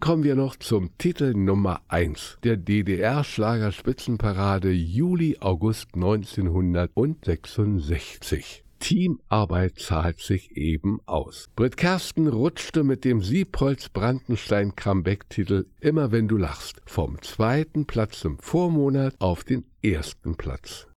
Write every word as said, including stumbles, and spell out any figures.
Kommen wir noch zum Titel Nummer eins der D D R-Schlagerspitzenparade Juli-August neunzehnhundertsechsundsechzig. Teamarbeit zahlt sich eben aus. Britt Kersten rutschte mit dem Siepholz-Brandenstein-Comeback-Titel Immer wenn du lachst vom zweiten Platz im Vormonat auf den ersten Platz.